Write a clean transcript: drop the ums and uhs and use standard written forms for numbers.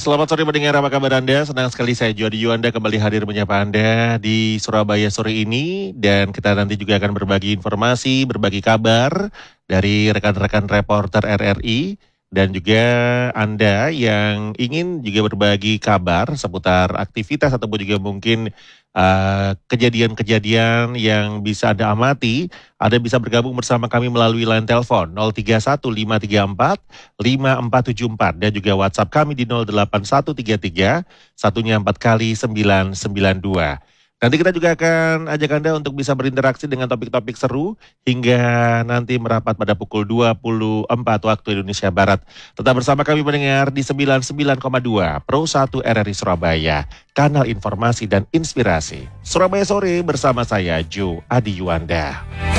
Selamat sore pendengar, apa kabar Anda? Senang sekali saya Jody Yuanda kembali hadir menyapa Anda di Surabaya sore ini. Dan kita nanti juga akan berbagi informasi, berbagi kabar dari rekan-rekan reporter RRI. Dan juga Anda yang ingin juga berbagi kabar seputar aktivitas ataupun juga mungkin kejadian-kejadian yang bisa Anda amati, Anda bisa bergabung bersama kami melalui line telepon 0315345474 dan juga WhatsApp kami di 08133 satunya 4 kali 992. Nanti kita juga akan ajak Anda untuk bisa berinteraksi dengan topik-topik seru hingga nanti merapat pada pukul 24 waktu Indonesia Barat. Tetap bersama kami mendengar di 99,2 Pro 1 RRI Surabaya, kanal informasi dan inspirasi. Surabaya sore bersama saya Jo Adi Yuanda.